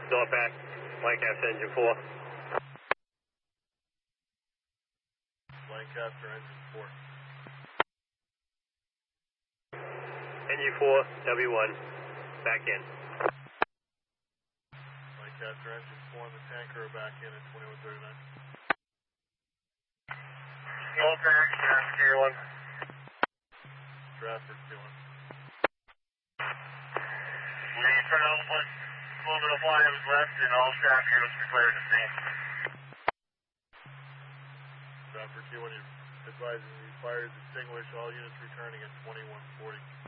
Northback, Lancaster engine 4. Lancaster engine 4. Engine 4, W1, back in. Lancaster engine 4 and the tanker are back in at 2139. Northback, K1. Stratford K1. We turn on a little bit of volumes left and all staff here looks declared to sea. Stratford K1, advising the fire is extinguished, all units returning at 2140.